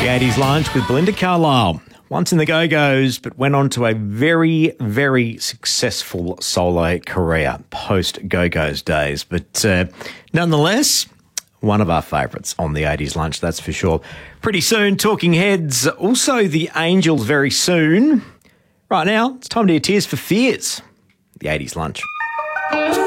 80s Lunch with Belinda Carlisle. Once in the Go-Go's, but went on to a very, very successful solo career post-Go-Go's days. But nonetheless, one of our favourites on the 80s Lunch, that's for sure. Pretty soon, Talking Heads, also the Angels very soon. Right now, it's time to hear Tears for Fears, the 80s Lunch.